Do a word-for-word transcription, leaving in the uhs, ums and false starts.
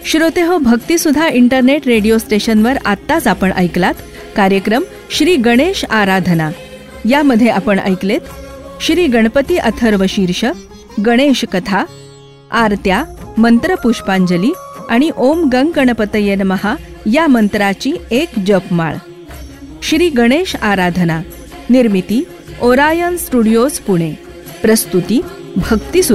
श्रोते हो, भक्तिसुधा internet radio स्टेशनवर आत्ताच आपण ऐकलात कार्यक्रम श्री गणेश आराधना. यामध्ये आपण ऐकलेत श्री गणपती अथर्व शीर्ष, गणेश कथा, आरत्या, मंत्र पुष्पांजली आणि ओम गंग गणपतये नमः या मंत्राची एक जपमाळ. श्री गणेश आराधना. निर्मिती ओरायन स्टुडिओज पुणे. प्रस्तुती भक्तिसुधा.